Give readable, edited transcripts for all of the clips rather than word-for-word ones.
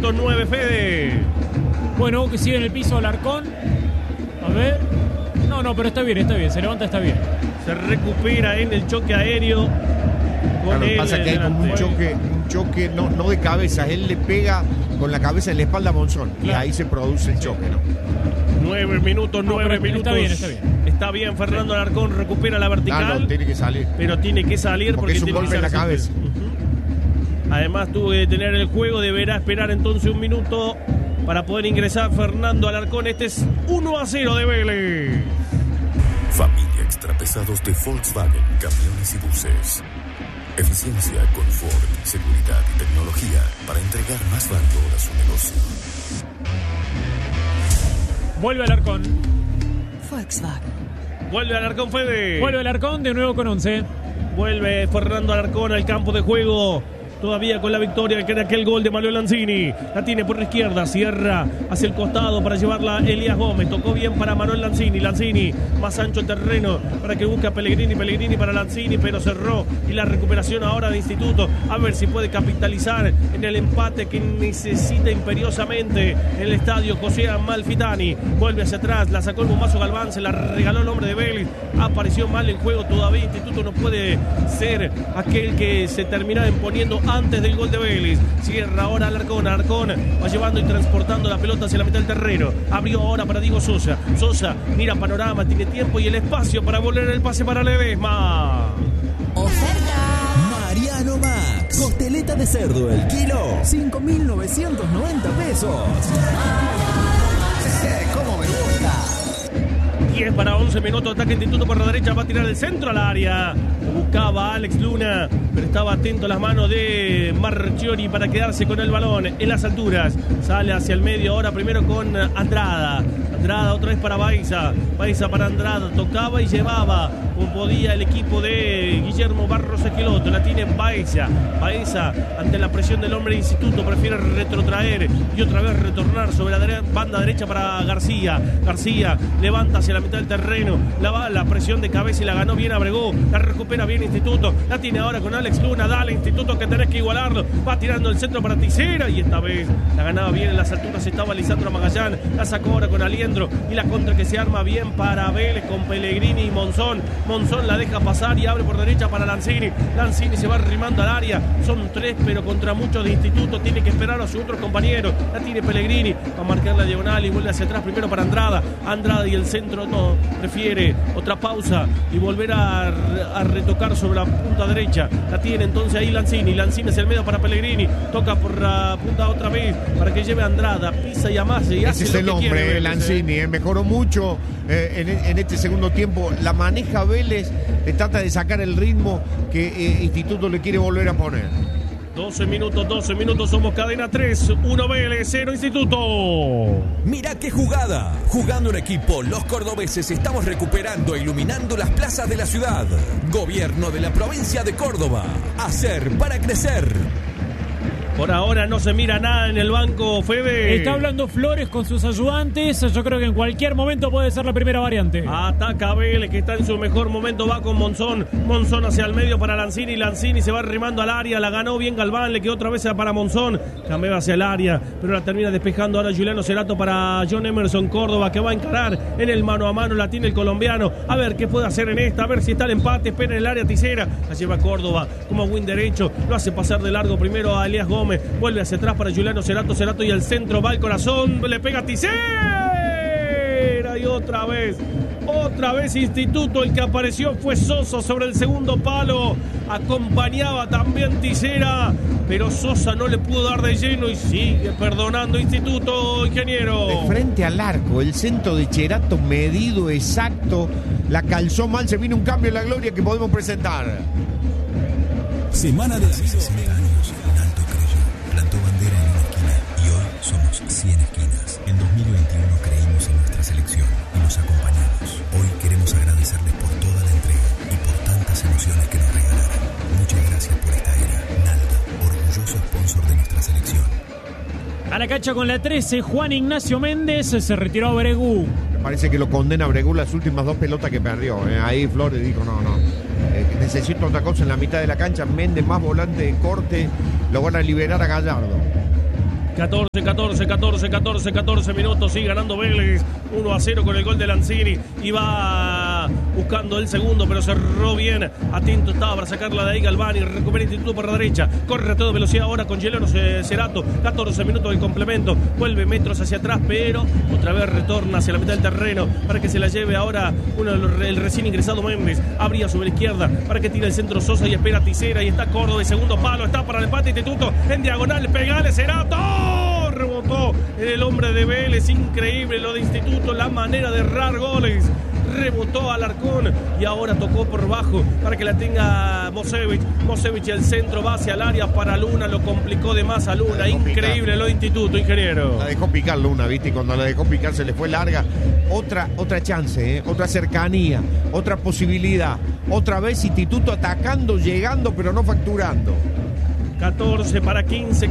minuto 9, Fede. Bueno, que sigue en el piso Alarcón. A ver. No, pero está bien. Se levanta, está bien. Se recupera en el choque aéreo. Claro, lo que pasa es que hay como un choque no de cabeza. Él le pega con la cabeza en la espalda a Monzón. Claro. Y ahí se produce el choque, ¿no? 9 minutos. Está bien. Está bien, Fernando Alarcón recupera la vertical. Claro, tiene que salir. Pero tiene que salir porque es un golpe en la cabeza. Además tuvo que detener el juego, deberá esperar entonces un minuto para poder ingresar Fernando Alarcón. Este es 1-0 de Vélez. Familia Extrapesados de Volkswagen, camiones y buses. Eficiencia, confort, seguridad y tecnología para entregar más valor a su negocio. Vuelve Alarcón. Volkswagen. Vuelve Alarcón, Fede. Vuelve Alarcón de nuevo con 11. Vuelve Fernando Alarcón al campo de juego. Todavía con la victoria que era aquel gol de Manuel Lanzini. La tiene por la izquierda, cierra hacia el costado para llevarla Elías Gómez. Tocó bien para Manuel Lanzini. Lanzini, más ancho el terreno para que busque a Pellegrini. Pellegrini para Lanzini, pero cerró. Y la recuperación ahora de Instituto. A ver si puede capitalizar en el empate que necesita imperiosamente en el estadio José Amalfitani. Vuelve hacia atrás, la sacó el bombazo Galván, se la regaló el hombre de Vélez. Apareció mal el juego todavía. Instituto no puede ser aquel que se termina imponiendo antes del gol de Vélez. Cierra ahora Alarcón. Alarcón va llevando y transportando la pelota hacia la mitad del terreno. Abrió ahora para Diego Sosa. Sosa mira panorama, tiene tiempo y el espacio para volver el pase para Ledesma. Oferta Mariano Max. Costeleta de cerdo el kilo, 5.990 pesos. ¿Cómo me gusta? 10 para 11 minutos. Ataque Instituto por la derecha. Va a tirar el centro al área. Buscaba a Alex Luna, pero estaba atento a las manos de Marchiori para quedarse con el balón en las alturas. Sale hacia el medio ahora primero con Andrada. Andrada otra vez para Baiza. Baiza para Andrada. Tocaba y llevaba como podía el equipo de Guillermo Barros Esqueloto. La tiene Baiza. Baiza ante la presión del hombre de Instituto prefiere retrotraer y otra vez retornar sobre la banda derecha para García. García levanta hacia la mitad del terreno. La presión de cabeza y la ganó bien Abregó. La recupera bien Instituto. La tiene ahora con Alex Luna. Dale Instituto que tenés que igualarlo. Va tirando el centro para Tisera y esta vez la ganaba bien en las alturas. Estaba Lisandro Magallán. La sacó ahora con Aliendro y la contra que se arma bien para Vélez con Pellegrini y Monzón. Monzón la deja pasar y abre por derecha para Lanzini. Lanzini se va arrimando al área. Son 3 pero contra muchos de Instituto. Tiene que esperar a su otro compañero. La tiene Pellegrini. Va a marcar la diagonal y vuelve hacia atrás primero para Andrada. Andrada y el centro no. Prefiere otra pausa y volver a retocar sobre la punta derecha. La tiene entonces ahí Lanzini. Lanzini es el medio para Pellegrini. Toca por la punta otra vez para que lleve a Andrada. Pisa y amase y hace ese es lo que el hombre, quiere, Lanzini. Mejoró mucho en este segundo tiempo. La maneja Vélez. Trata de sacar el ritmo que Instituto le quiere volver a poner. 12 minutos, somos cadena 3, 1 Vélez, 0 Instituto. Mirá qué jugada. Jugando en equipo, los cordobeses estamos recuperando e iluminando las plazas de la ciudad. Gobierno de la provincia de Córdoba. Hacer para crecer. Por ahora no se mira nada en el banco, Fede. Está hablando Flores con sus ayudantes. Yo creo que en cualquier momento puede ser la primera variante. Ataca Vélez, que está en su mejor momento. Va con Monzón. Monzón hacia el medio para Lanzini. Lanzini se va arrimando al área. La ganó bien Galván. Le quedó otra vez para Monzón. Cambió hacia el área, pero la termina despejando ahora Juliano Cerato para John Emerson Córdoba, que va a encarar en el mano a mano. La tiene el colombiano. A ver qué puede hacer en esta. A ver si está el empate. Espera en el área Tisera. La lleva Córdoba como win derecho. Lo hace pasar de largo primero a Elías Gómez. Vuelve hacia atrás para Juliano Cerato. Cerato y el centro va al corazón. Le pega a Tisera. Y otra vez Instituto. El que apareció fue Sosa sobre el segundo palo. Acompañaba también Tisera, pero Sosa no le pudo dar de lleno y sigue perdonando Instituto, ingeniero. De frente al arco, el centro de Cerato medido, exacto. La calzó mal, se vino un cambio en la gloria que podemos presentar. Semana de amigos. Naldo creyó, plantó bandera en una esquina y hoy somos 100 esquinas. En 2021 creímos en nuestra selección y nos acompañamos. Hoy queremos agradecerles por toda la entrega y por tantas emociones que nos regalaron. Muchas gracias por esta era. Naldo, orgulloso sponsor de nuestra selección. A la cancha con la 13, Juan Ignacio Méndez. Se retiró a Bregú. Parece que lo condena a Bregú las últimas 2 pelotas que perdió. Ahí Flores dijo, no. Necesito otra cosa en la mitad de la cancha. Méndez más volante de corte. Lo van a liberar a Gallardo. 14 minutos, sigue ganando Vélez 1-0 con el gol de Lanzini y va buscando el segundo, pero cerró bien, atento estaba para sacarla de ahí Galvani, recupera Instituto por la derecha, corre a toda velocidad ahora con Yeleno Cerato, 14 minutos del complemento, vuelve metros hacia atrás, pero otra vez retorna hacia la mitad del terreno para que se la lleve ahora el recién ingresado Méndez, abría sobre la izquierda para que tire el centro Sosa y espera Tisera y está Córdoba de segundo palo, está para el empate Instituto en diagonal, pegale Cerato, rebotó el hombre de Vélez, increíble lo de Instituto, la manera de errar goles, rebotó Alarcón y ahora tocó por bajo para que la tenga Mosevich y el centro va hacia el área para Luna, lo complicó de más a Luna, increíble lo de Instituto, ingeniero. La dejó picar Luna, ¿viste? Y cuando la dejó picar se le fue larga. Otra chance, otra cercanía, otra posibilidad. Otra vez Instituto atacando, llegando, pero no facturando. 14 para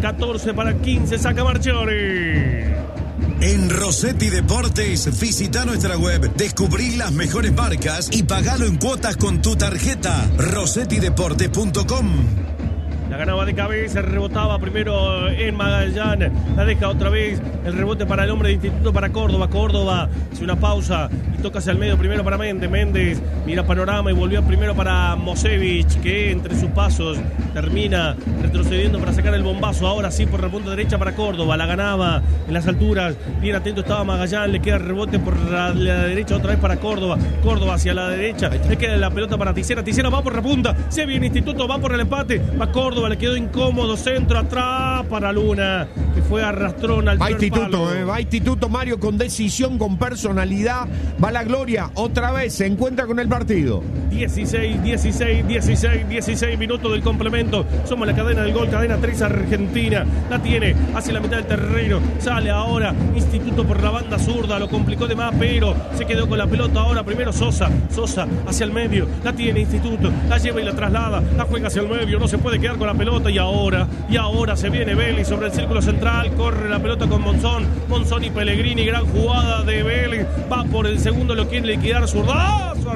15, saca Marchiori. En Rossetti Deportes, visita nuestra web, descubrí las mejores marcas y pagalo en cuotas con tu tarjeta. rossettideportes.com. La ganaba de cabeza, rebotaba primero en Magallán, la deja otra vez, el rebote para el hombre de Instituto, para Córdoba hace una pausa y toca hacia el medio primero para Méndez, mira panorama y volvió primero para Mosevich, que entre sus pasos termina retrocediendo para sacar el bombazo, ahora sí por la punta derecha para Córdoba, la ganaba en las alturas, bien atento estaba Magallán, le queda el rebote por la derecha otra vez para Córdoba hacia la derecha, le queda la pelota para Tisera va por la punta, se viene Instituto, va por el empate, va Córdoba, le quedó incómodo, centro atrás para Luna, que fue arrastrón al va Instituto, Mario, con decisión, con personalidad, va la gloria, otra vez se encuentra con el partido. 16 minutos del complemento, somos la cadena del gol, cadena 3 Argentina, la tiene hacia la mitad del terreno, sale ahora Instituto por la banda zurda, lo complicó de más, pero se quedó con la pelota ahora, primero Sosa hacia el medio, la tiene Instituto, la lleva y la traslada, la juega hacia el medio, no se puede quedar con la pelota y ahora se viene Vélez sobre el círculo central, corre la pelota con Monzón y Pellegrini, gran jugada de Vélez, va por el segundo, lo quiere liquidar, zurdazo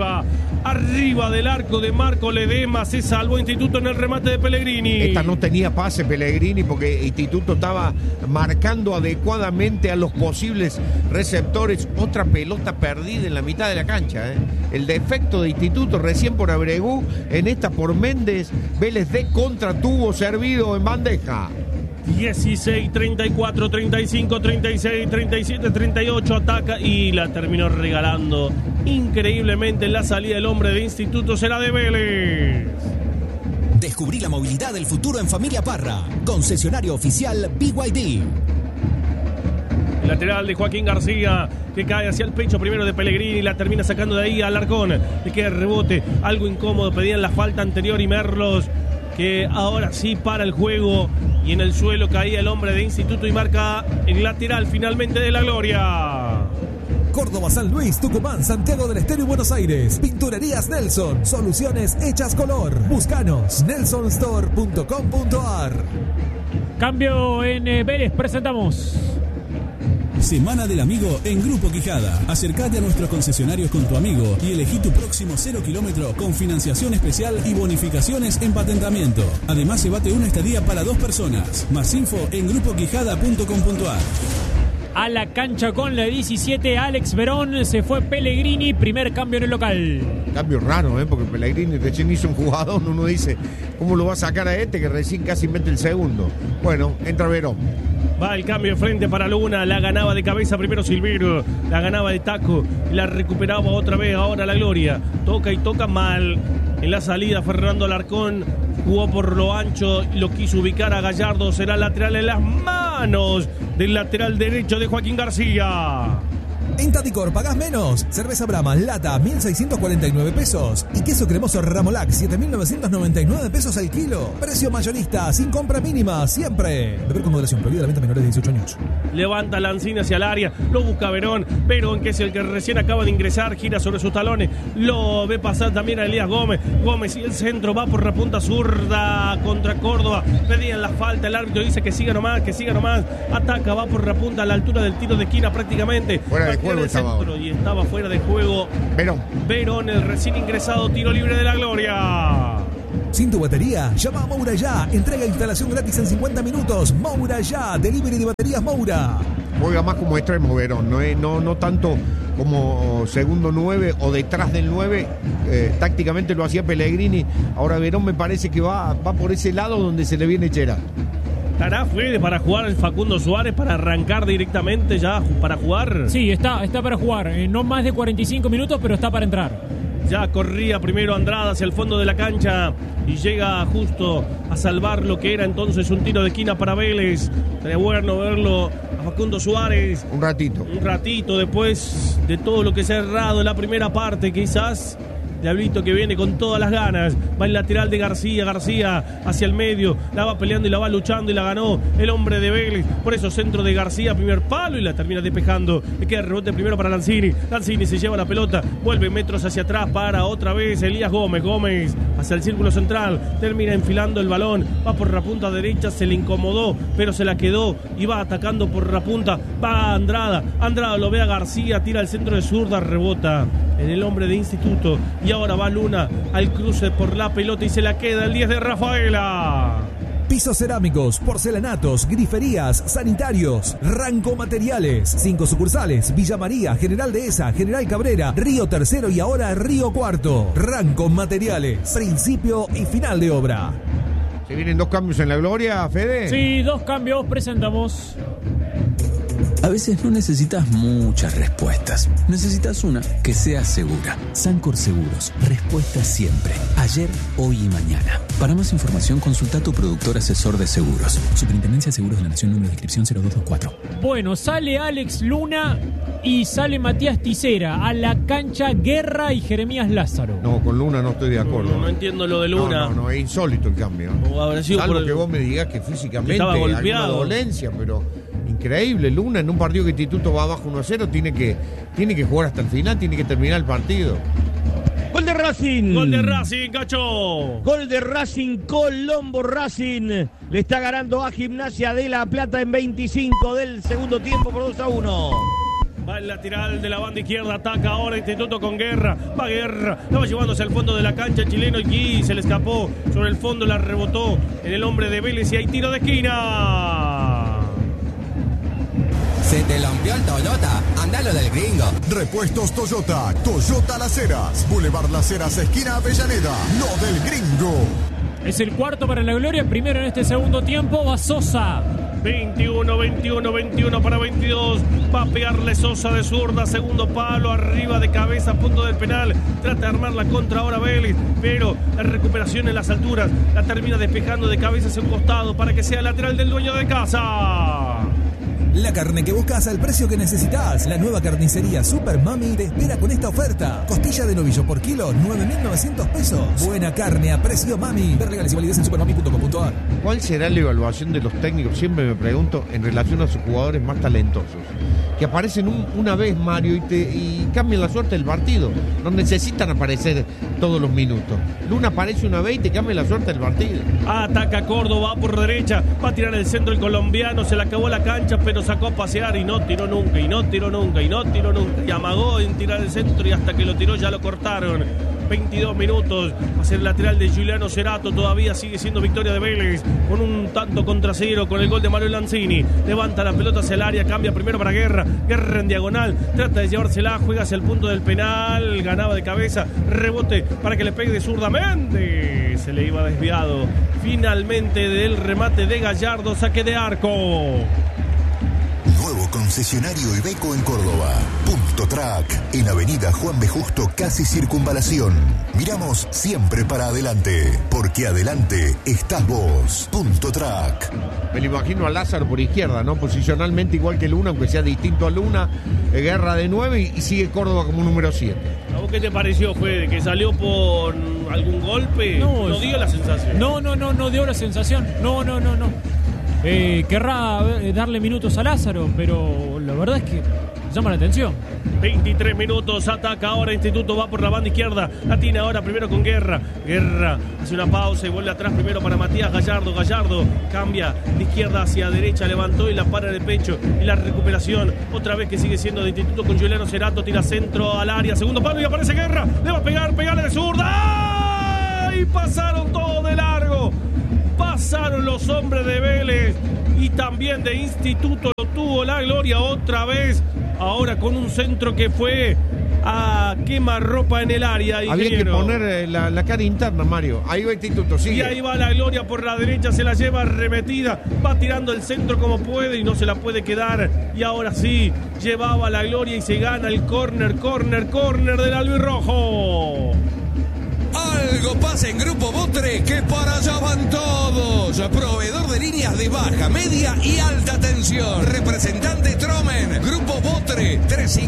arriba del arco de Marco Ledema, se salvó Instituto en el remate de Pellegrini. Esta no tenía pase Pellegrini porque Instituto estaba marcando adecuadamente a los posibles receptores, otra pelota perdida en la mitad de la cancha, El defecto de Instituto recién por Abregú, en esta por Méndez, Vélez de contra tuvo servido en bandeja. 16, 34, 35, 36, 37, 38, ataca y la terminó regalando increíblemente en la salida el hombre de Instituto, será de Vélez. Descubrí la movilidad del futuro en Familia Parra, concesionario oficial BYD. El lateral de Joaquín García, que cae hacia el pecho primero de Pellegrini, la termina sacando de ahí a Alarcón, le queda el rebote, algo incómodo, pedían la falta anterior y Merlos, que ahora sí para el juego y en el suelo caía el hombre de Instituto y marca el lateral finalmente de la gloria. Córdoba, San Luis, Tucumán, Santiago del Estero y Buenos Aires. Pinturerías Nelson, soluciones hechas color. Búscanos, nelsonstore.com.ar. Cambio en Vélez, presentamos Semana del Amigo en Grupo Quijada. Acércate a nuestros concesionarios con tu amigo y elegí tu próximo 0 kilómetro con financiación especial y bonificaciones en patentamiento. Además, llévate una estadía para 2 personas. Más info en grupoquijada.com.ar. a la cancha con la 17, Alex Verón, se fue Pellegrini, primer cambio en el local. Cambio raro, porque Pellegrini recién hizo un jugadón, uno dice, ¿cómo lo va a sacar a este que recién casi mete el segundo? Bueno, entra Verón. Va el cambio de frente para Luna, la ganaba de cabeza primero Silverio, la ganaba de taco, la recuperaba otra vez, ahora la gloria, toca y toca mal, en la salida Fernando Alarcón jugó por lo ancho, lo quiso ubicar a Gallardo, será lateral en las manos del lateral derecho de Joaquín García. En Tadicor pagás menos. Cerveza Brahma, lata, 1.649 pesos. Y queso cremoso Ramolac, 7.999 pesos al kilo. Precio mayorista, sin compra mínima, siempre. Beber con moderación, prohibida la venta a menores de 18 años. Levanta Lanzini hacia el área, lo busca Verón, que es el que recién acaba de ingresar, gira sobre sus talones, lo ve pasar también a Elías Gómez. Gómez y el centro va por la punta zurda contra Córdoba. Pedían la falta, el árbitro dice que siga nomás, ataca, va por la punta a la altura del tiro de esquina prácticamente. Fuera de juego estaba. Y estaba fuera de juego. Verón, el recién ingresado, tiro libre de la gloria. ¿Sin tu batería? Llama a Moura Ya. Entrega e instalación gratis en 50 minutos. Moura Ya. Delivery de baterías Moura. Juega más como extremo Verón, no tanto como segundo 9 o detrás del 9. Tácticamente lo hacía Pellegrini. Ahora Verón me parece que va por ese lado donde se le viene Cherá. ¿Estará Fede para jugar el Facundo Suárez, para arrancar directamente ya para jugar? Sí, está para jugar. No más de 45 minutos, pero está para entrar. Ya corría primero Andrada hacia el fondo de la cancha y llega justo a salvar lo que era entonces un tiro de esquina para Vélez. Sería bueno verlo a Facundo Suárez. Un ratito después de todo lo que se ha errado en la primera parte, quizás. Diablito que viene con todas las ganas. Va el lateral de García hacia el medio. La va peleando y la va luchando y la ganó el hombre de Vélez. Por eso centro de García, primer palo y la termina despejando. Le queda el rebote primero para Lanzini. Lanzini se lleva la pelota, vuelve metros hacia atrás para otra vez Elías Gómez. Gómez hacia el círculo central. Termina enfilando el balón. Va por la punta derecha, se le incomodó, pero se la quedó y va atacando por la punta. Va Andrada. Andrada lo ve a García, tira el centro de zurda, rebota en el hombre de Instituto. Y ahora va Luna al cruce por la pelota y se la queda el 10 de Rafaela. Pisos cerámicos, porcelanatos, griferías, sanitarios, Ranco Materiales. 5 sucursales: Villa María, General Dehesa, General Cabrera, Río Tercero y ahora Río Cuarto. Ranco Materiales, principio y final de obra. ¿Se vienen 2 cambios en la gloria, Fede? Sí, 2 cambios presentamos. A veces no necesitas muchas respuestas. Necesitas una que sea segura. Sancor Seguros. Respuesta siempre. Ayer, hoy y mañana. Para más información, consulta a tu productor asesor de seguros. Superintendencia de Seguros de la Nación, número de inscripción 0224. Bueno, sale Alex Luna y sale Matías Tisera a la cancha. Guerra y Jeremías Lázaro. No, con Luna no estoy de acuerdo. No entiendo lo de Luna. No, es insólito el cambio. Salvo que vos me digas que físicamente estaba hay golpeado. alguna dolencia, pero increíble. Luna en un partido que Instituto va abajo 1-0 tiene que jugar hasta el final, tiene que terminar el partido. Gol de Racing. Gol de Racing, Cacho. Gol de Racing, Colombo Racing. Le está ganando a Gimnasia de La Plata en 25 del segundo tiempo por 2-1. Va el lateral de la banda izquierda, ataca ahora Instituto con Guerra. Va Guerra, la va llevándose al fondo de la cancha el chileno y se le escapó. Sobre el fondo la rebotó en el hombre de Vélez y hay tiro de esquina. Se te rompió el Toyota, andalo del gringo. Repuestos Toyota, Toyota Las Heras, Boulevard Las Heras, esquina Avellaneda, no del gringo. Es el cuarto para la gloria, primero en este segundo tiempo va Sosa. 21 para 22. Va a pegarle Sosa de zurda, segundo palo, arriba de cabeza, punto del penal. Trata de armar la contra ahora Vélez, pero la recuperación en las alturas la termina despejando de cabeza hacia un costado para que sea lateral del dueño de casa. La carne que buscas al precio que necesitas. La nueva carnicería Super Mami te espera con esta oferta. Costilla de novillo por kilo, 9.900 pesos. Buena carne a precio Mami. Ver legales y validez en supermami.com.ar. ¿Cuál será la evaluación de los técnicos? Siempre me pregunto en relación a sus jugadores más talentosos. Que aparecen una vez, Mario, y cambian la suerte del partido. No necesitan aparecer todos los minutos. Luna aparece una vez y te cambia la suerte del partido. Ataca Córdoba por derecha. Va a tirar el centro el colombiano. Se le acabó la cancha, pero sacó a pasear y no tiró nunca. Y amagó en tirar el centro y hasta que lo tiró ya lo cortaron. 22 minutos. Va a ser el lateral de Giuliano Cerato. Todavía sigue siendo victoria de Vélez. Con un tanto contra cero. Con el gol de Mario Lanzini. Levanta la pelota hacia el área. Cambia primero para Guerra. Guerra en diagonal. Trata de llevársela. Juega hacia el punto del penal. Ganaba de cabeza. Rebote para que le pegue de zurda. Méndez. Se le iba desviado. Finalmente del remate de Gallardo. Saque de arco. Nuevo concesionario Iveco en Córdoba. Punto Track, en Avenida Juan B. Justo, casi Circunvalación. Miramos siempre para adelante, porque adelante estás vos. Punto Track. Me lo imagino a Lázaro por izquierda, ¿no? Posicionalmente igual que Luna, aunque sea distinto a Luna. Guerra de 9 y sigue Córdoba como número 7. ¿A vos qué te pareció, Fede? ¿Que salió por algún golpe? No dio la sensación. No dio la sensación. No. Querrá darle minutos a Lázaro, pero la verdad es que llama la atención. 23 minutos, ataca ahora Instituto, va por la banda izquierda, la tiene ahora primero con Guerra. Guerra hace una pausa y vuelve atrás primero para Matías Gallardo. Gallardo cambia de izquierda hacia derecha, levantó y la para de pecho. Y la recuperación, otra vez que sigue siendo de Instituto con Giuliano Cerato, tira centro al área, segundo palo y aparece Guerra. Le va a pegarle de zurda. Y pasaron todo del pasaron los hombres de Vélez y también de Instituto. Lo tuvo la Gloria otra vez, ahora con un centro que fue a quemarropa en el área. Había que poner la cara interna, Mario. Ahí va Instituto, sigue. Y ahí va la Gloria por la derecha, se la lleva arremetida, va tirando el centro como puede y no se la puede quedar. Y ahora sí, llevaba la Gloria y se gana el córner del albirrojo. Algo pasa en Grupo Botre, que para allá van todos. Proveedor de líneas de baja, media y alta tensión. Representante Tromen. Grupo Botre,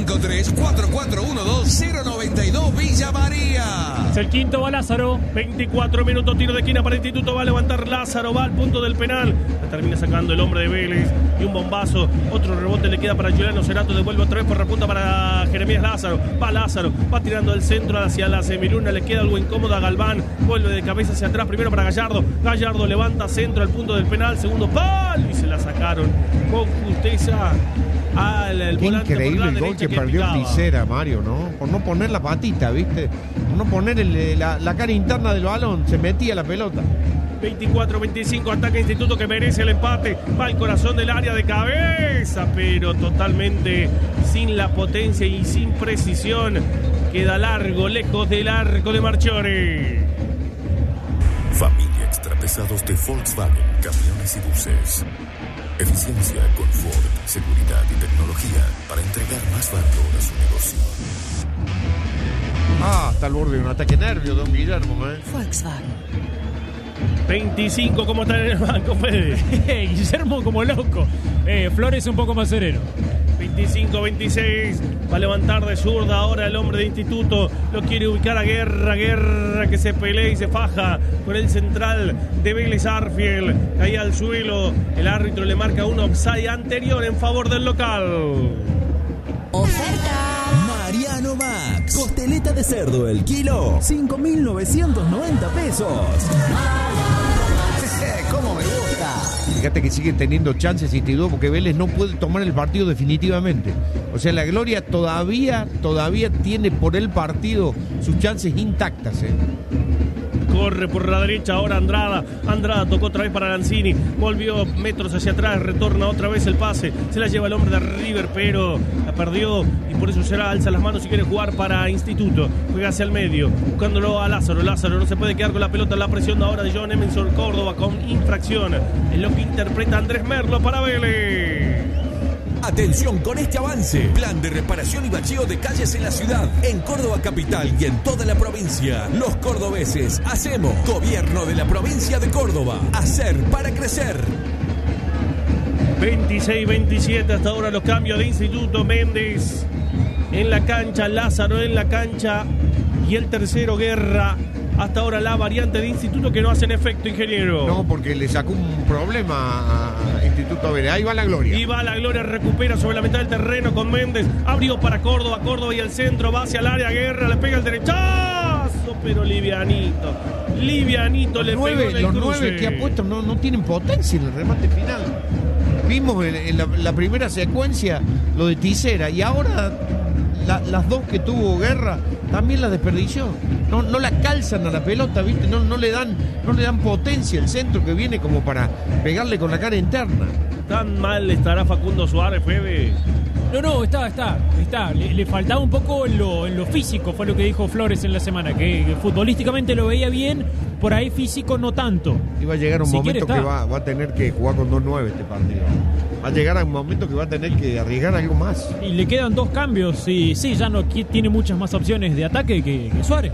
353-4412-092 Villa María. Es el quinto, va Lázaro. 24 minutos, tiro de esquina para Instituto. Va a levantar Lázaro, va al punto del penal. La termina sacando el hombre de Vélez. Y un bombazo. Otro rebote le queda para Juliano Cerato. Devuelve otra vez por repunta para Jeremías Lázaro. Va tirando el centro hacia la semiluna. Le queda algo incómodo a Galván. Vuelve de cabeza hacia atrás. Primero para Gallardo. Gallardo levanta centro al punto del penal. Segundo palo. Y se la sacaron con justeza al volante. Increíble el gol que perdió Tisera, Mario, ¿no? Por no poner la patita, ¿viste? Por no poner la cara interna del balón. Se metía la pelota. 24-25, ataca Instituto, que merece el empate. Va al corazón del área de cabeza, pero totalmente sin la potencia y sin precisión. Queda largo, lejos del arco de Marchiori. Familia Extrapesados de Volkswagen, camiones y buses. Eficiencia, confort, seguridad y tecnología para entregar más valor a su negocio. Está al borde de un ataque nervio, don Guillermo, Volkswagen. 25, ¿cómo está en el banco, Fede? Guillermo como loco. Flores un poco más sereno. 25-26, va a levantar de zurda ahora el hombre de Instituto, lo quiere ubicar a Guerra que se pelea y se faja con el central de Vélez Arfield, caía al suelo, el árbitro le marca un offside anterior en favor del local. Oferta Mariano Max. Costeleta de cerdo el kilo, 5.990 pesos. ¿Cómo me gusta? Fíjate que sigue teniendo chances Instituto porque Vélez no puede tomar el partido definitivamente. O sea, la Gloria todavía tiene por el partido sus chances intactas, Corre por la derecha ahora Andrada tocó otra vez para Lanzini, volvió metros hacia atrás, retorna otra vez el pase, se la lleva el hombre de River, pero la perdió y por eso será, alza las manos y quiere jugar para Instituto, juega hacia el medio, buscándolo a Lázaro no se puede quedar con la pelota, la presión ahora de John Emerson Córdoba con infracción, es lo que interpreta Andrés Merlo para Vélez. Atención con este avance. Plan de reparación y bacheo de calles en la ciudad, en Córdoba capital y en toda la provincia. Los cordobeses hacemos. Gobierno de la provincia de Córdoba. Hacer para crecer. 26-27 hasta ahora los cambios de Instituto. Méndez en la cancha, Lázaro en la cancha y el tercero Guerra. Hasta ahora la variante de Instituto que no hacen efecto, ingeniero. No, porque le sacó un problema a Instituto Vélez. Ahí va la Gloria. Y va la Gloria, recupera sobre la mitad del terreno con Méndez. Abrió para Córdoba y el centro va hacia el área. Guerra le pega el derechazo, pero livianito le pegó en el los cruce. 9 que ha puesto no tienen potencia en el remate final. Vimos en la primera secuencia lo de Tisera y ahora las dos que tuvo Guerra también la desperdició. No la calzan a la pelota, ¿viste? No le dan potencia el centro que viene como para pegarle con la cara interna. ¿Tan mal estará Facundo Suárez, Fede? No, está. Le faltaba un poco en lo físico, fue lo que dijo Flores en la semana, que futbolísticamente lo veía bien, por ahí físico no tanto. Y va a llegar un momento que va a tener que jugar con 2-9 este partido. Va a llegar a un momento que va a tener que arriesgar algo más. Y le quedan 2 cambios y sí, ya no tiene muchas más opciones de ataque que Suárez.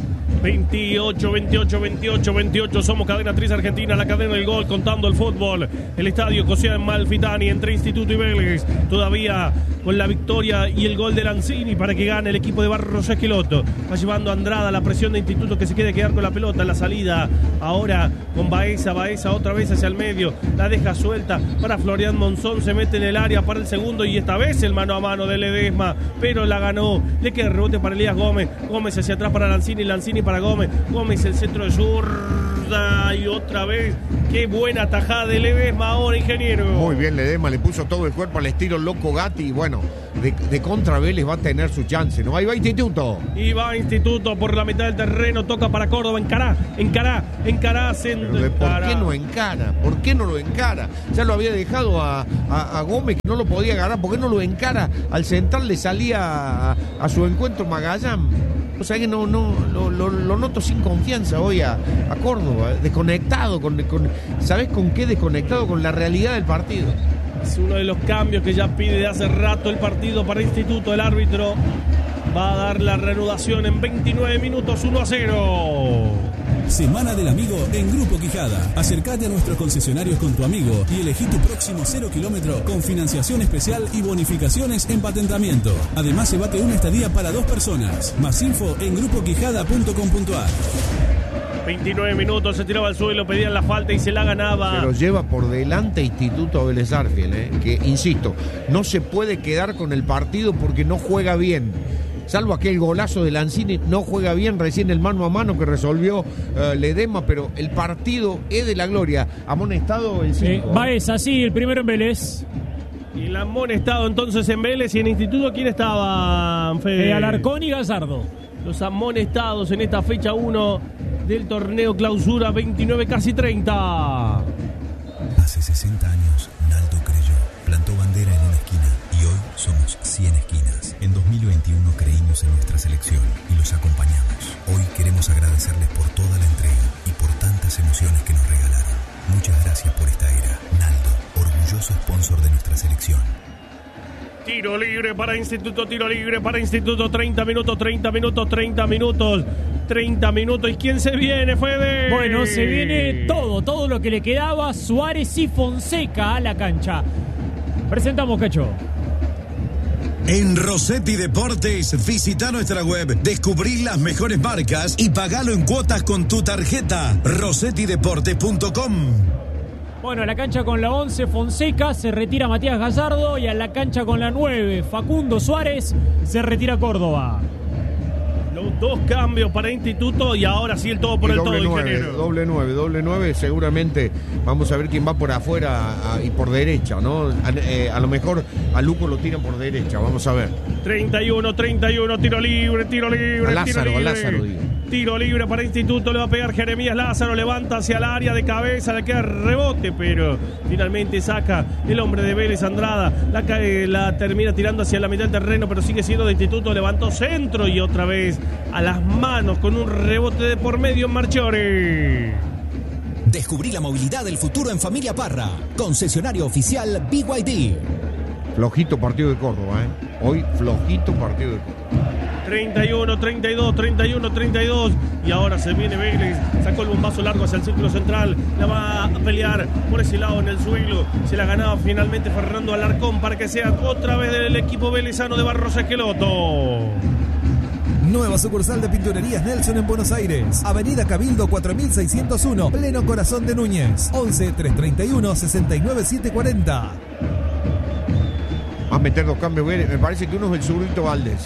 28, somos Cadena 3 Argentina, la cadena del gol, contando el fútbol. El estadio José Amalfitani entre Instituto y Vélez, todavía con la victoria y el gol de Lanzini para que gane el equipo de Barros Esqueloto. Va llevando a Andrada, la presión de Instituto que se quiere quedar con la pelota, la salida ahora con Baeza otra vez hacia el medio, la deja suelta para Florian Monzón, se mete en el área para el segundo y esta vez el mano a mano de Ledesma, pero la ganó, le queda el rebote para Elías Gómez hacia atrás para Lanzini para Gómez. Gómez, el centro de zurda y otra vez. Qué buena tajada de Ledesma ahora, ingeniero. Muy bien, Ledesma le puso todo el cuerpo al estilo Loco Gatti. Y bueno, de contra Vélez va a tener su chance, ¿no? Ahí va Instituto. Y va Instituto por la mitad del terreno. Toca para Córdoba. Encará. ¿Por qué no encara? ¿Por qué no lo encara? Ya lo había dejado a Gómez, que no lo podía agarrar. ¿Por qué no lo encara? Al central le salía a su encuentro Magallán. O sea que no lo noto sin confianza hoy a Córdoba, desconectado, ¿sabés con qué? Desconectado con la realidad del partido. Es uno de los cambios que ya pide de hace rato el partido para Instituto. El árbitro va a dar la reanudación en 29 minutos, 1-0. Semana del Amigo en Grupo Quijada. Acércate a nuestros concesionarios con tu amigo y elegí tu próximo 0 kilómetro con financiación especial y bonificaciones en patentamiento. Además, se bate una estadía para 2 personas. Más info en grupoquijada.com.ar. 29 minutos, se tiraba al suelo, pedían la falta y se la ganaba. Se lo lleva por delante Instituto Vélez Arfiel, que, insisto, no se puede quedar con el partido porque no juega bien. Salvo aquel golazo de Lanzini, no juega bien, recién el mano a mano que resolvió Ledesma, pero el partido es de la gloria. Amonestado el 5. Baeza, sí, el primero en Vélez. Y el amonestado entonces en Vélez. ¿Y en Instituto quién estaba, Fede? Alarcón y Gallardo. Los amonestados en esta fecha 1 del torneo Clausura 29, casi 30. Hace 60 años, Naldo creyó, plantó bandera en una esquina y hoy somos 100 esquinas. En 2021 creímos en nuestra selección y los acompañamos. Hoy queremos agradecerles por toda la entrega y por tantas emociones que nos regalaron. Muchas gracias por esta era. Naldo, orgulloso sponsor de nuestra selección. Tiro libre para Instituto, 30 minutos. 30 minutos. ¿Y quién se viene, Fede? Bueno, se viene todo lo que le quedaba. Suárez y Fonseca a la cancha. Presentamos, Cacho. En Rossetti Deportes, visita nuestra web, descubrí las mejores marcas y pagalo en cuotas con tu tarjeta. rossettideportes.com. Bueno, a la cancha con la 11 Fonseca, se retira Matías Gallardo, y a la cancha con la 9 Facundo Suárez, se retira Córdoba. Los 2 cambios para Instituto y ahora sí el todo por el todo, ingeniero. Doble 9, seguramente vamos a ver quién va por afuera y por derecha, ¿no? A lo mejor a Luco lo tiran por derecha, vamos a ver. 31, tiro libre. A Lázaro, digo. Tiro libre para Instituto, le va a pegar Jeremías Lázaro, levanta hacia el área de cabeza, le queda rebote, pero finalmente saca el hombre de Vélez, Andrada, la termina tirando hacia la mitad del terreno, pero sigue siendo de Instituto, levantó centro y otra vez a las manos con un rebote de por medio en Marchiori. Descubrí la movilidad del futuro en Familia Parra, concesionario oficial BYD. Flojito partido de Córdoba, Hoy flojito partido de Córdoba. 31, 32 y ahora se viene Vélez, sacó el bombazo largo hacia el círculo central, la va a pelear por ese lado en el suelo, se la ganaba finalmente Fernando Alarcón para que sea otra vez del equipo velezano de Barros Esqueloto. Nueva sucursal de Pinturerías Nelson en Buenos Aires. Avenida Cabildo 4601, pleno corazón de Núñez. 11 331 69740. Va a meter 2 cambios, me parece que uno es el zurdito Valdés,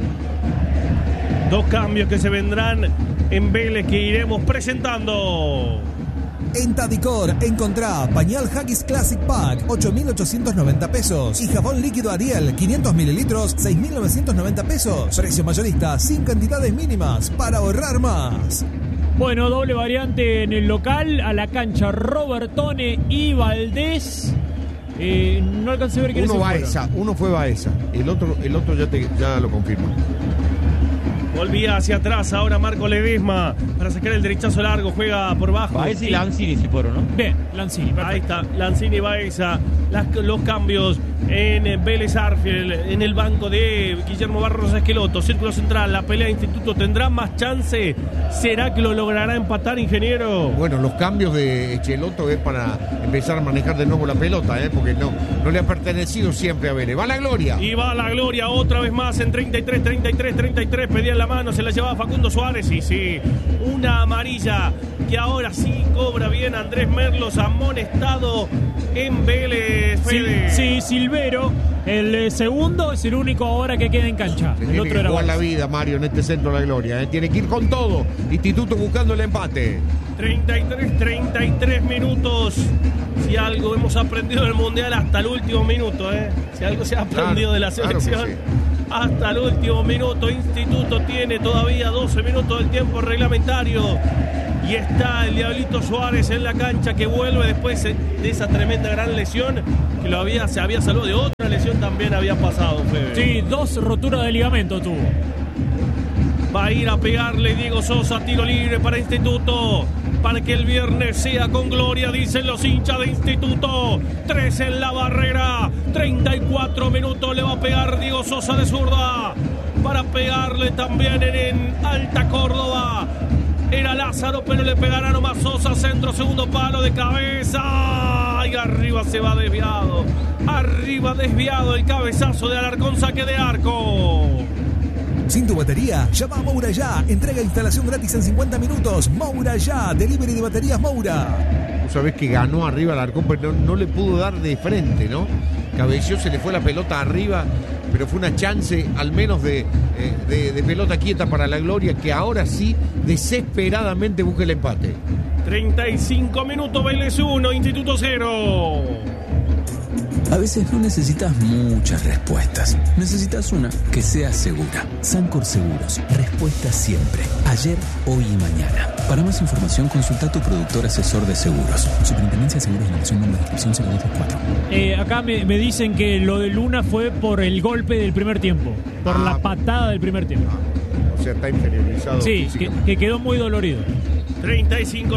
2 cambios que se vendrán en Vélez que iremos presentando. En Tadicor encontrá pañal Haggis Classic Pack, 8.890 pesos. Y jabón líquido Ariel, 500 mililitros, 6.990 pesos. Precio mayorista, sin cantidades mínimas, para ahorrar más. Bueno, doble variante en el local, a la cancha Robertone y Valdés. No alcancé a ver quién uno fue Baeza, el otro ya lo confirmo. Volvía hacia atrás ahora Marco Ledesma para sacar el derechazo largo, juega por bajo. Baeza y Lanzini si fueron, ¿no? Bien, Lanzini, perfecto. Ahí está, Lanzini y Baeza, los cambios en Vélez Arfiel, en el banco de Guillermo Barros Esqueloto, círculo central, la pelea de Instituto, ¿tendrá más chance? ¿Será que lo logrará empatar, ingeniero? Bueno, los cambios de Esqueloto es para empezar a manejar de nuevo la pelota, porque no le ha pertenecido siempre a Vélez. Va la gloria. Y va la gloria otra vez más en 33, pedía la mano, se la llevaba Facundo Suárez y sí, una amarilla que ahora sí cobra bien Andrés Merlos, amonestado en Vélez. Sí, Silvero, el segundo es el único ahora que queda en cancha. Se El tiene otro que era jugar la Valls. vida, Mario, en este centro de la gloria. Tiene que ir con todo. Instituto buscando el empate. 33 minutos. Si algo hemos aprendido del Mundial hasta el último minuto, si algo se ha aprendido de la selección, sí. Hasta el último minuto. Instituto tiene todavía 12 minutos del tiempo reglamentario. Y está el Diablito Suárez en la cancha, que vuelve después de esa tremenda gran lesión que se había salvado de otra lesión, también había pasado, Fede. Sí, 2 roturas de ligamento tuvo. Va a ir a pegarle Diego Sosa, tiro libre para Instituto, para que el viernes sea con gloria, dicen los hinchas de Instituto. 3 en la barrera, 34 minutos, le va a pegar Diego Sosa de zurda, para pegarle también en Alta Córdoba. Era Lázaro, pero le pegará nomás Sosa, centro, segundo palo de cabeza. Y arriba se va desviado. Arriba desviado el cabezazo de Alarcón, saque de arco. Sin tu batería, llama a Moura Ya. Entrega e instalación gratis en 50 minutos. Moura Ya, delivery de baterías Moura. Vos sabés que ganó arriba Alarcón, pero no le pudo dar de frente, ¿no? Cabeció, se le fue la pelota arriba, pero fue una chance al menos de pelota quieta para la gloria, que ahora sí desesperadamente busca el empate. 35 minutos, Vélez 1, Instituto 0. A veces no necesitas muchas respuestas. Necesitas una que sea segura. Sancor Seguros. Respuesta siempre. Ayer, hoy y mañana. Para más información, consulta a tu productor asesor de seguros. Superintendencia de Seguros de la Nación, número de inscripción 0224. Acá me dicen que lo de Luna fue por el golpe del primer tiempo. Por la patada del primer tiempo. O sea, está inferiorizado. Sí, que quedó muy dolorido. 35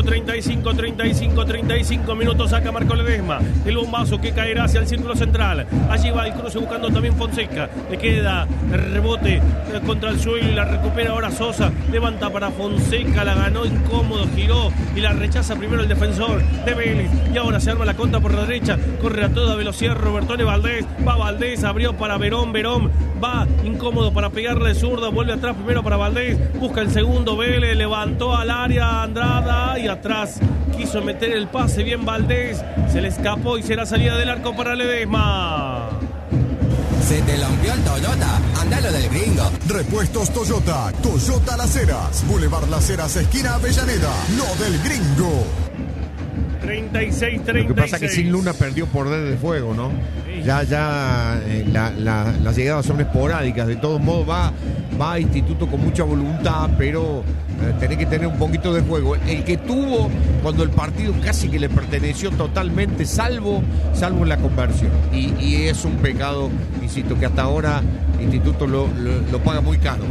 minutos, saca Marco Ledesma. El bombazo que caerá hacia el círculo central. Allí va el cruce buscando también Fonseca. Le queda el rebote contra el suelo y la recupera ahora Sosa. Levanta para Fonseca, la ganó incómodo, giró y la rechaza primero el defensor de Vélez. Y ahora se arma la contra por la derecha. Corre a toda velocidad Robertone Valdés. Va Valdés, abrió para Verón. Verón va incómodo para pegarle de zurda. Vuelve atrás primero para Valdés. Busca el segundo Vélez. Levantó al área Andrada y atrás quiso meter el pase bien Valdés, se le escapó y será salida del arco para Ledesma. ¿Se te lampió el Toyota? Andalo del gringo. Repuestos Toyota. Toyota Las Heras. Boulevard Las Heras, esquina Avellaneda. Lo del gringo. 36. Lo que pasa es que sin Luna perdió poder de fuego, ¿no? Ya las llegadas son esporádicas. De todos modos va a Instituto con mucha voluntad, pero tenés que tener un poquito de juego. El que tuvo cuando el partido casi que le perteneció totalmente, salvo en la conversión. Y es un pecado, insisto, que hasta ahora Instituto lo paga muy caro.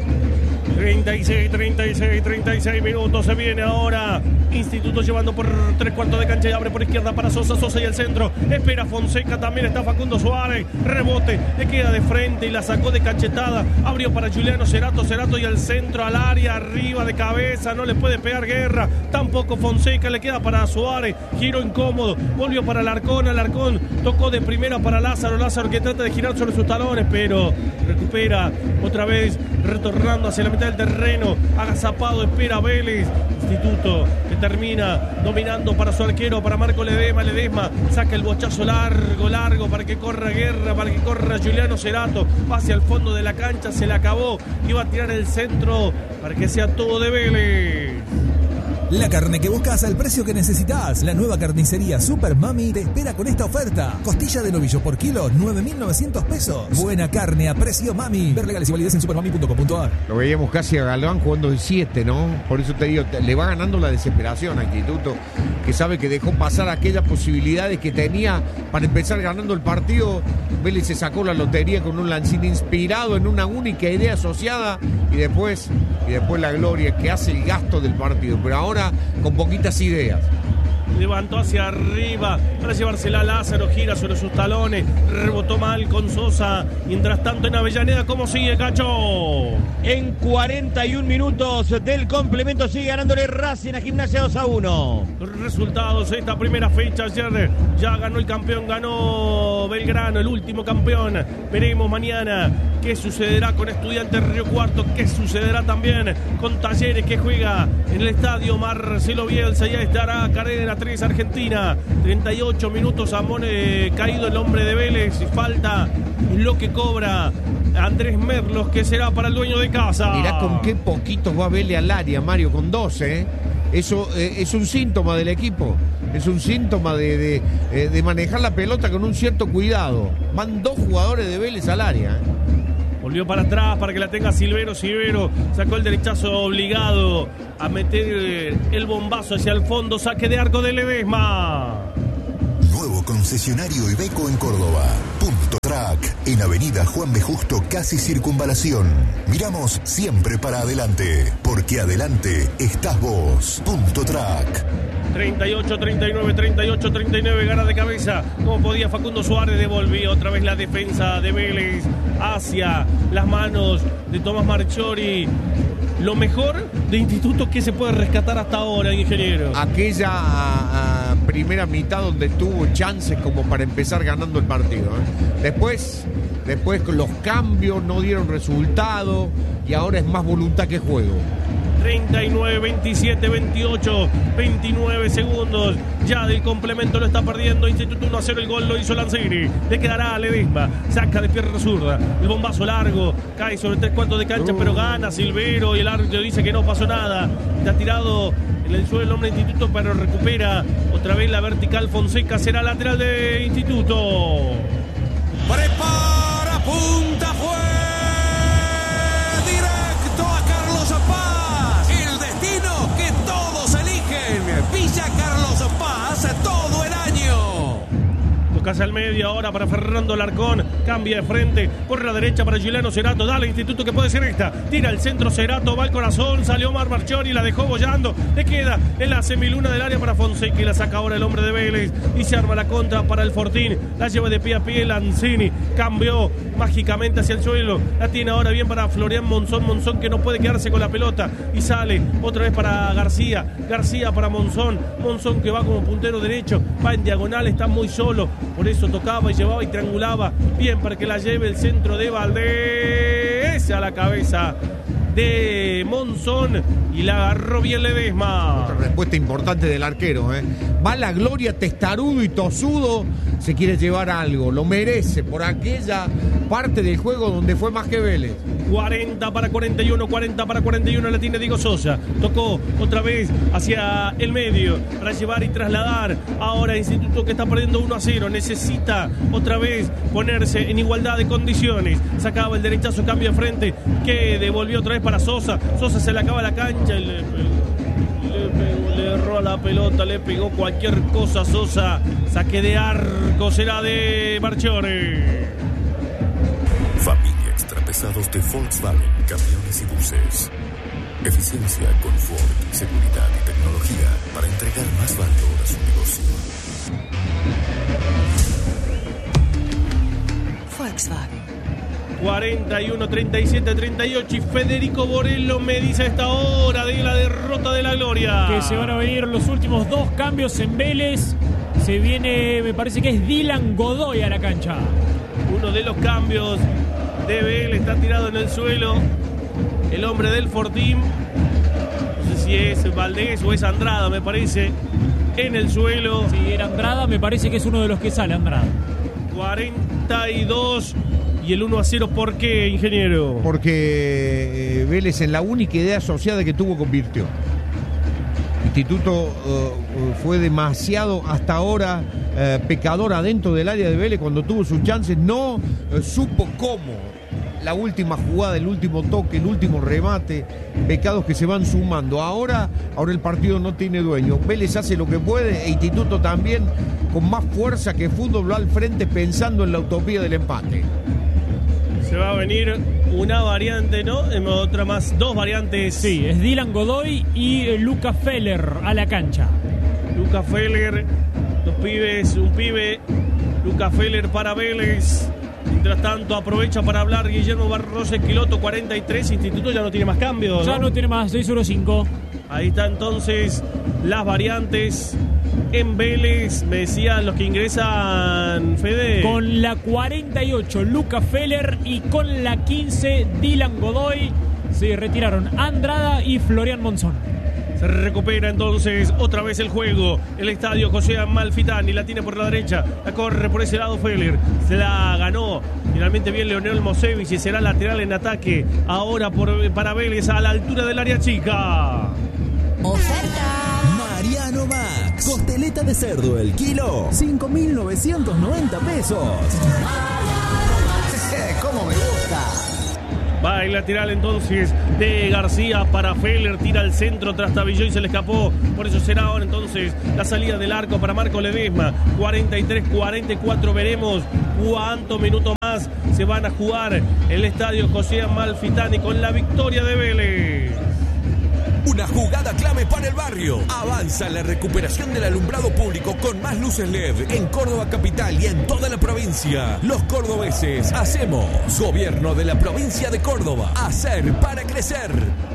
36 minutos, se viene ahora Instituto llevando por 3/4 de cancha y abre por izquierda para Sosa y el centro, espera Fonseca, también está Facundo Suárez, rebote, le queda de frente y la sacó de cachetada, abrió para Juliano Cerato y el centro al área, arriba de cabeza, no le puede pegar Guerra, tampoco Fonseca, le queda para Suárez, giro incómodo, volvió para Alarcón tocó de primera para Lázaro que trata de girar sobre sus talones, pero recupera otra vez, retornando hacia la mitad del terreno, agazapado, espera Vélez. Instituto que termina dominando para su arquero, para Marco Ledesma saca el bochazo largo para que corra Guerra, para que corra Juliano Cerato, va hacia el fondo de la cancha, se le acabó y va a tirar el centro para que sea todo de Vélez. La carne que buscas al precio que necesitas. La nueva carnicería Super Mami te espera con esta oferta. Costilla de novillo por kilo, 9.900 pesos. Buena carne a precio Mami. Ver legales y validez en supermami.com.ar. Lo veíamos casi a Galván jugando de 7, ¿no? Por eso te digo, le va ganando la desesperación a Instituto, que sabe que dejó pasar aquellas posibilidades que tenía para empezar ganando el partido. Vélez se sacó la lotería con un Lanzini inspirado en una única idea asociada y después la gloria que hace el gasto del partido. Pero ahora con poquitas ideas. levantó hacia arriba para llevársela a Lázaro, gira sobre sus talones, rebotó mal con Sosa. Mientras tanto en Avellaneda, ¿cómo sigue, Cacho? En 41 minutos del complemento sigue ganándole Racing a Gimnasia 2-1. Los resultados de esta primera fecha. Ayer ya ganó el campeón, ganó Belgrano, el último campeón. Veremos mañana qué sucederá con Estudiantes Río Cuarto, qué sucederá también con Talleres, que juega en el estadio Marcelo Bielsa. Ya estará Cadena 3 Argentina. 38 minutos, caído el hombre de Vélez. Falta lo que cobra Andrés Merlos, que será para el dueño de casa. Mirá con qué poquitos va Vélez al área, Mario, con 12, ¿eh? Eso es un síntoma del equipo. Es un síntoma de manejar la pelota con un cierto cuidado. Van 2 jugadores de Vélez al área, ¿eh? Volvió para atrás para que la tenga Silvero. Silvero sacó el derechazo obligado a meter el bombazo hacia el fondo. Saque de arco de Ledesma. Nuevo concesionario Iveco en Córdoba. Punto Track, en Avenida Juan B. Justo, casi Circunvalación. Miramos siempre para adelante, porque adelante estás vos. Punto Track. 38-39, 38-39, gana de cabeza. Como podía Facundo Suárez, devolvió otra vez la defensa de Vélez hacia las manos de Tomás Marchiori. Lo mejor de Instituto que se puede rescatar hasta ahora, ingeniero. Aquella primera mitad donde tuvo chances como para empezar ganando el partido, ¿eh? Después los cambios no dieron resultado y ahora es más voluntad que juego. 39, 27, 28, 29 segundos ya del complemento, lo está perdiendo Instituto 1-0, el gol lo hizo Lanzini, le quedará a Ledesma, saca de pierna zurda, el bombazo largo, cae sobre 3/4 de cancha, pero gana Silvero y el árbitro dice que no pasó nada, está tirado en el suelo el hombre de Instituto, pero recupera otra vez la vertical Fonseca, será lateral de Instituto. Prepara, punta, fue directo a Carlos Paz, el destino que todos eligen. Villa Carlos Paz todo el año. Tocase al medio ahora para Fernando Larcón, cambia de frente por la derecha para Giuliano Cerato, dale Instituto que puede ser esta, tira el centro Cerato, va al corazón, salió Omar Marchiori, la dejó bollando, le queda en la semiluna del área para Fonseca y la saca ahora el hombre de Vélez y se arma la contra para el Fortín, la lleva de pie a pie Lanzini, cambió mágicamente hacia el suelo, la tiene ahora bien para Florian Monzón que no puede quedarse con la pelota y sale otra vez para García para Monzón que va como puntero derecho, va en diagonal, está muy solo, por eso tocaba y llevaba y triangulaba bien para que la lleve el centro de Valdés a la cabeza de Monzón y la agarró bien Ledesma. Otra respuesta importante del arquero, ¿eh? Va la gloria, testarudo y tosudo, se quiere llevar algo, lo merece por aquella parte del juego donde fue más que Vélez. 40 para 41, la tiene Diego Sosa, tocó otra vez hacia el medio para llevar y trasladar ahora Instituto que está perdiendo 1-0, necesita otra vez ponerse en igualdad de condiciones, sacaba el derechazo, cambio de frente que devolvió otra vez para Sosa se le acaba la cancha y le erró a la pelota, le pegó cualquier cosa Sosa, saque de arco será de Marchiori. Familia Extrapesados de Volkswagen, camiones y buses. Eficiencia, confort, seguridad y tecnología para entregar más valor a su negocio. Volkswagen. 41, 37, 38 y Federico Borello me dice a esta hora de la derrota de la gloria. Que se van a venir los últimos 2 cambios en Vélez. Se viene, me parece que es Dylan Godoy a la cancha. Uno de los cambios de Vélez está tirado en el suelo. El hombre del Fortín. No sé si es Valdés o es Andrada, me parece. En el suelo. Si era Andrada, me parece que es uno de los que sale, Andrada. 42 y el 1-0, ¿por qué, ingeniero? Porque Vélez en la única idea asociada que tuvo convirtió. Instituto fue demasiado hasta ahora pecador adentro del área de Vélez cuando tuvo sus chances, no supo cómo. La última jugada, el último toque, el último remate, pecados que se van sumando. Ahora el partido no tiene dueño. Vélez hace lo que puede e Instituto también con más fuerza que fútbol va al frente pensando en la utopía del empate. Se va a venir una variante, ¿no? Otra más, 2 variantes. Sí, es Dylan Godoy y Luca Feller a la cancha. Lucas Feller, un pibe. Lucas Feller para Vélez. Mientras tanto aprovecha para hablar Guillermo Barros Esquiloto, 43. Instituto ya no tiene más cambios, ¿no? Ya no tiene más, 6-1-5. Ahí está entonces las variantes en Vélez. Me decían los que ingresan, Fede. Con la 48 Lucas Feller y con la 15 Dylan Godoy. Se retiraron Andrada y Florian Monzón. Se recupera entonces otra vez el juego. El estadio José Amalfitani la tiene por la derecha. La corre por ese lado Feller. Se la ganó finalmente bien Leonel Mosevich y será lateral en ataque. Ahora para Vélez a la altura del área chica. Oferta Mariano Max. Costeleta de cerdo el kilo, 5.990 pesos. ¿Cómo me gusta? Va el lateral entonces de García para Feller, tira al centro tras Tabilló y se le escapó. Por eso será ahora entonces la salida del arco para Marco Ledesma. 43-44, veremos cuántos minutos más se van a jugar en el estadio José Amalfitani con la victoria de Vélez. Una jugada clave para el barrio. Avanza la recuperación del alumbrado público con más luces LED en Córdoba capital y en toda la provincia. Los cordobeses hacemos. Gobierno de la provincia de Córdoba. Hacer para crecer.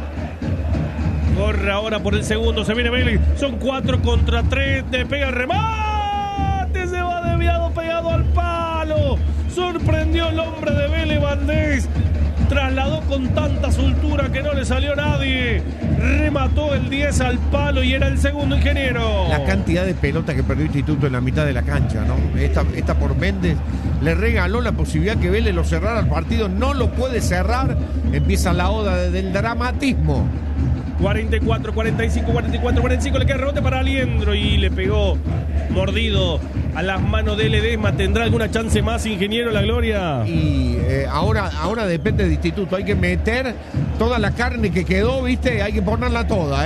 Corre ahora por el segundo, se viene Vélez. Son 4 contra 3. Te pega el remate. Se va desviado, pegado al palo. Sorprendió el hombre de Vélez, Valdés. Trasladó con tanta soltura que no le salió nadie. Remató el 10 al palo y era el segundo, Ingeniero. La cantidad de pelota que perdió Instituto en la mitad de la cancha, ¿no? Esta por Méndez le regaló la posibilidad que Vélez lo cerrara al partido. No lo puede cerrar. Empieza la oda del dramatismo. 44, 45, 44, 45. Le queda rebote para Aliendro y le pegó mordido a las manos de Ledesma. ¿Tendrá alguna chance más, Ingeniero, la Gloria? Y ahora depende de Instituto. Hay que meter toda la carne que quedó, ¿viste? Hay que ponerla toda,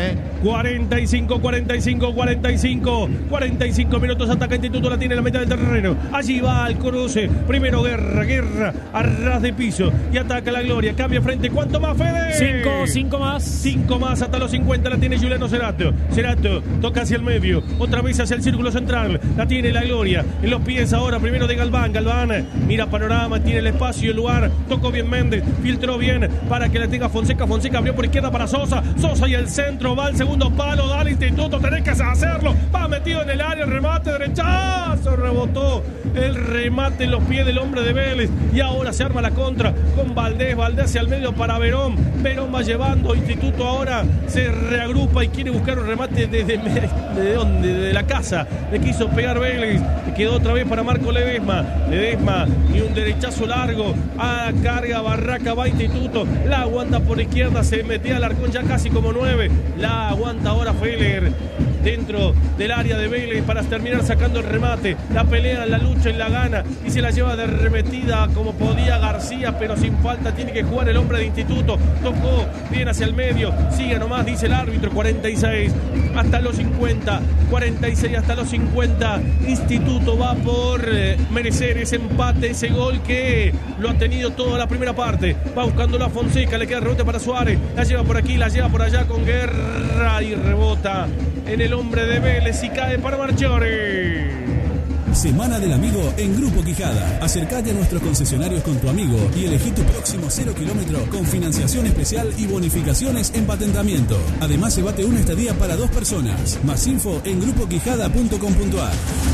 45, 45, 45. 45 minutos, ataca Instituto, la tiene en la mitad del terreno. Allí va al cruce. Primero Guerra, a ras de piso. Y ataca la Gloria. Cambia frente. ¿Cuánto más, Fede? 5 más. 5 más hasta los 50. La tiene Juliano Cerato. Cerato toca hacia el medio. Otra vez hacia el círculo central. La tiene la Gloria. En los pies ahora. Primero de Galván. Galván mira panorama. Tiene el espacio y el lugar. Tocó bien Méndez. Filtró bien para que la tenga Fonseca. Fonseca abrió por izquierda para Sosa. Sosa y el centro. Va al segundo palo. Dale Instituto. Tenés que hacerlo. Va metido en el área. Remate derechazo. Rebotó el remate en los pies del hombre de Vélez. Y ahora se arma la contra con Valdés. Valdés hacia el medio para Verón. Verón va llevando. Instituto ahora se reagrupa y quiere buscar un remate desde de la casa. Le quiso pegar Vélez. Quedó otra vez para Marco Ledesma. Ledesma y un derechazo largo. A carga Barraca, va Instituto. La aguanta por izquierda. Se metía al arcón ya casi como 9. La aguanta ahora Feller dentro del área de Vélez para terminar sacando el remate. La pelea, la lucha y la gana. Y se la lleva de remetida como podía García, pero sin falta. Tiene que jugar el hombre de Instituto. Tocó bien hacia el medio. Sigue nomás, dice el árbitro. 46 hasta los 50. 46 hasta los 50. Instituto va por merecer ese empate, ese gol que lo ha tenido toda la primera parte. Va buscándolo a Fonseca. Le queda rebote para Suárez. La lleva por aquí, la lleva por allá con Guerra y rebota en el hombre de Vélez y cae para Marchiori. Semana del Amigo en Grupo Quijada. Acércate a nuestros concesionarios con tu amigo y elegí tu próximo 0 kilómetro con financiación especial y bonificaciones en patentamiento. Además, se bate una estadía para 2 personas. Más info en grupoquijada.com.ar.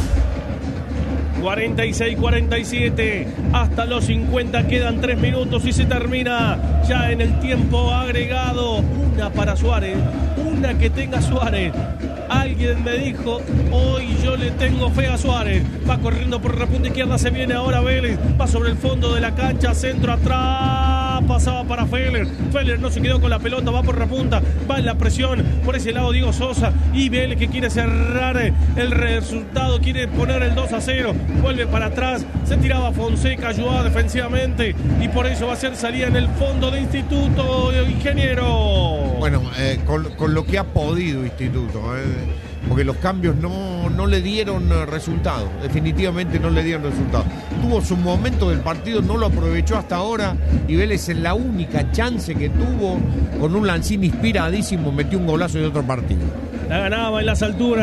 46-47 hasta los 50, quedan 3 minutos y se termina ya en el tiempo agregado. Una para Suárez, una que tenga Suárez. Alguien me dijo, hoy yo le tengo fe a Suárez. Va corriendo por la punta izquierda, se viene ahora Vélez. Va sobre el fondo de la cancha, centro atrás, pasaba para Feller. Feller no se quedó con la pelota, va por la punta, va en la presión. Por ese lado Diego Sosa y Vélez que quiere cerrar el resultado, quiere poner el 2-0. Vuelve para atrás, se tiraba Fonseca, ayudaba defensivamente y por eso va a ser salida en el fondo de Instituto, Ingeniero. Bueno, con lo que ha podido Instituto, porque los cambios no le dieron resultados, definitivamente no le dieron resultados. Tuvo su momento del partido, no lo aprovechó hasta ahora y Vélez en la única chance que tuvo, con un Lanzini inspiradísimo, metió un golazo de otro partido. La ganaba en las alturas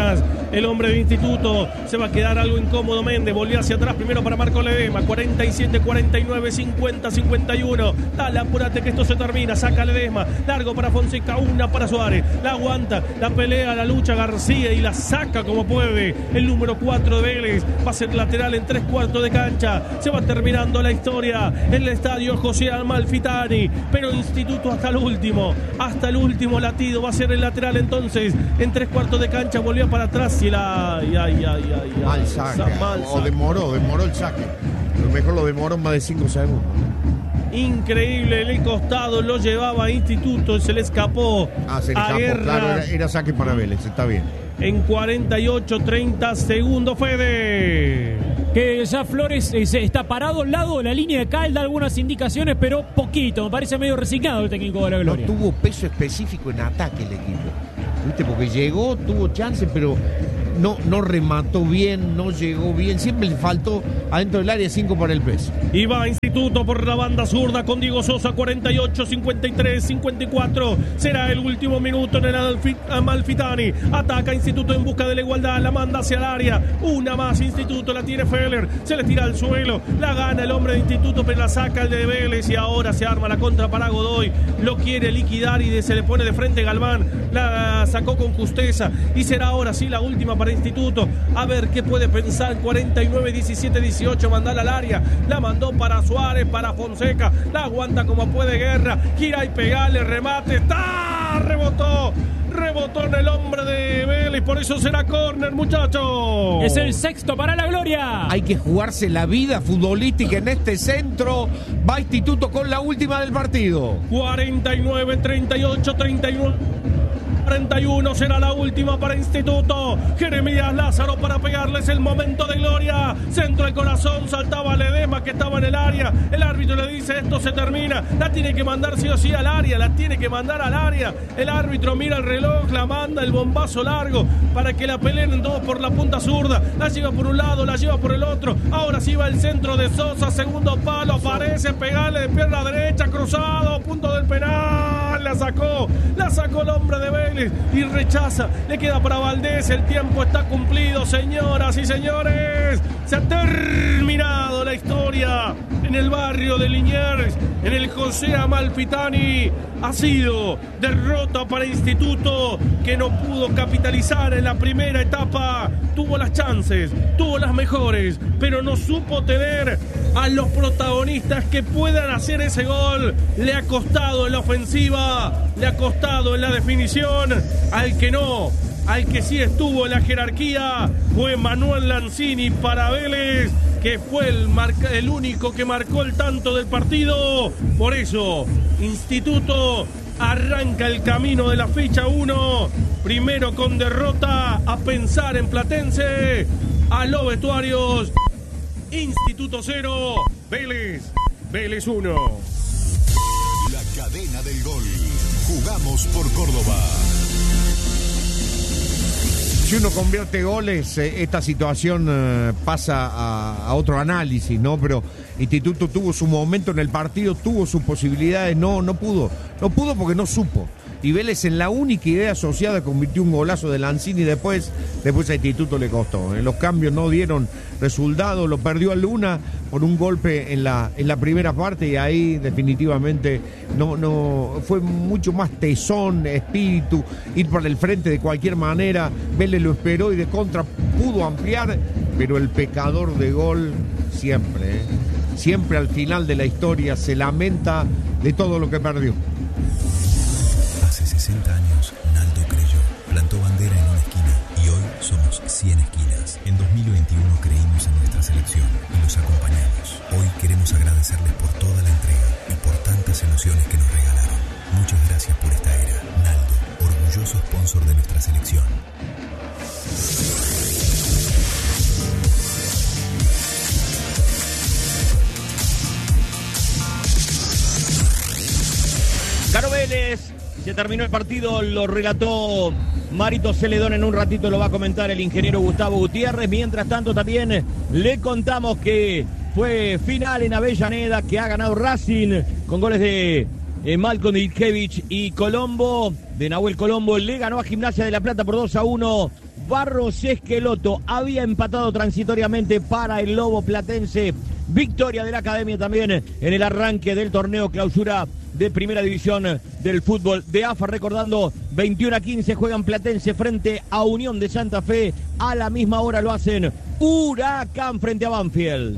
el hombre de Instituto. Se va a quedar algo incómodo Méndez. Volvió hacia atrás primero para Marco Ledesma. 47, 49, 50, 51. Dale, apúrate que esto se termina. Saca Ledesma. Largo para Fonseca. Una para Suárez. La aguanta. La pelea, la lucha García y la saca como puede. El número 4 de Vélez. Va a ser lateral en 3/4 de cancha. Se va terminando la historia en el estadio José Amalfitani. Pero Instituto hasta el último. Hasta el último latido. Va a ser el lateral entonces. En 3/4 de cancha volvió para atrás y la... Mal saque. O demoró el saque. A lo mejor lo demoró más de 5 segundos. Increíble, en el costado lo llevaba Instituto, se le escapó. Se le escapó, Guerra. claro, era saque para Vélez, está bien. En 48, 30 segundos, Fede. Que ya Flores está parado al lado de la línea de cal, da algunas indicaciones, pero poquito. Me parece medio resignado el técnico de la Gloria. No tuvo peso específico en ataque el equipo. ¿Viste? Porque llegó, tuvo chance, pero no remató bien, no llegó bien. Siempre le faltó adentro del área 5 para el peso. Y va Instituto por la banda zurda con Diego Sosa, 48, 53, 54. Será el último minuto en el Amalfitani. Ataca Instituto en busca de la igualdad, la manda hacia el área. Una más Instituto, la tiene Feller. Se le tira al suelo, la gana el hombre de Instituto, pero la saca el de Vélez. Y ahora se arma la contra para Godoy. Lo quiere liquidar y se le pone de frente Galván. La sacó con justeza. Y será ahora sí la última para Instituto. A ver qué puede pensar. 49, 17, 18. Mandala al área. La mandó para Suárez, para Fonseca. La aguanta como puede Guerra. Gira y pegale, remate. ¡Está! Rebotó en el hombre de Vélez. Por eso será córner, muchachos. Es el sexto para la Gloria. Hay que jugarse la vida futbolística en este centro. Va Instituto con la última del partido. 49, 38, 39. 41 será la última para Instituto. Jeremías Lázaro para pegarles el momento de gloria. Centro del corazón, saltaba Ledesma que estaba en el área. El árbitro le dice esto se termina. La tiene que mandar sí o sí al área. La tiene que mandar al área. El árbitro mira el reloj, la manda el bombazo largo para que la peleen todos por la punta zurda. La lleva por un lado, la lleva por el otro. Ahora sí va el centro de Sosa. Segundo palo, aparece, pegarle de pierna derecha, cruzado, punto del penal. La sacó el hombre de Vélez y rechaza, le queda para Valdés. El tiempo está cumplido, señoras y señores. Se ha terminado la historia en el barrio de Liniers, en el José Amalfitani. Ha sido derrota para Instituto, que no pudo capitalizar en la primera etapa. Tuvo las chances, tuvo las mejores, pero no supo tener a los protagonistas que puedan hacer ese gol. Le ha costado en la ofensiva, le ha costado en la definición. Al que no, al que sí estuvo en la jerarquía, fue Manuel Lanzini para Vélez, que fue el único que marcó el tanto del partido. Por eso, Instituto arranca el camino de la fecha 1, primero con derrota, a pensar en Platense, a los vestuarios. Instituto 0, Vélez 1. La cadena del gol. Jugamos por Córdoba. Si uno convierte goles, esta situación pasa a otro análisis, ¿no? Pero Instituto tuvo su momento en el partido, tuvo sus posibilidades, no pudo porque no supo. Y Vélez en la única idea asociada convirtió un golazo de Lanzini y después a Instituto le costó. Los cambios no dieron resultado, lo perdió a Luna por un golpe en la primera parte y ahí definitivamente no fue mucho más tesón, espíritu, ir para el frente de cualquier manera. Vélez lo esperó y de contra pudo ampliar, pero el pecador de gol siempre al final de la historia se lamenta de todo lo que perdió. Hace 60 años, Naldo creyó, plantó bandera en una esquina y hoy somos 100 esquinas. En 2021 creímos en nuestra selección y los acompañamos. Hoy queremos agradecerles por toda la entrega y por tantas emociones que nos regalaron. Muchas gracias por esta era. Naldo, orgulloso sponsor de nuestra selección. Ganó Vélez. Se terminó el partido, lo relató Marito Celedón, en un ratito lo va a comentar el ingeniero Gustavo Gutiérrez. Mientras tanto también le contamos que fue final en Avellaneda, que ha ganado Racing con goles de Malcolm Ilkevich y Colombo, de Nahuel Colombo. Le ganó a Gimnasia de La Plata por 2-1 Barros Esqueloto. Había empatado transitoriamente para el Lobo Platense. Victoria de la Academia también en el arranque del torneo clausura de Primera División del fútbol de AFA. Recordando, 21-15 juegan Platense frente a Unión de Santa Fe. A la misma hora lo hacen Huracán frente a Banfield.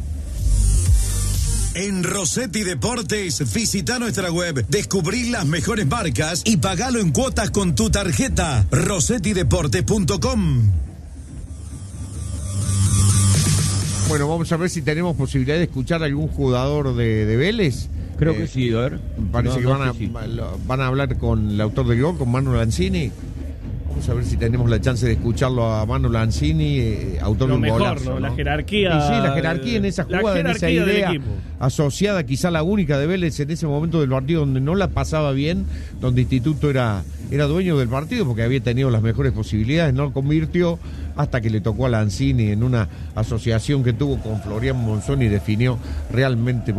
En Rossetti Deportes, visita nuestra web, descubrí las mejores marcas y pagalo en cuotas con tu tarjeta. RossettiDeportes.com. Bueno, vamos a ver si tenemos posibilidad de escuchar a algún jugador de Vélez. Creo que sí, a ver. Parece que van a hablar con el autor del gol, con Manu Lanzini. Vamos a ver si tenemos la chance de escucharlo a Manu Lanzini, autor de un golazo, ¿no? La jerarquía. Y sí, la jerarquía en esa jugada, en esa idea asociada, quizá la única de Vélez en ese momento del partido donde no la pasaba bien, donde Instituto era dueño del partido porque había tenido las mejores posibilidades, no convirtió hasta que le tocó a Lanzini en una asociación que tuvo con Florian Monzón y definió realmente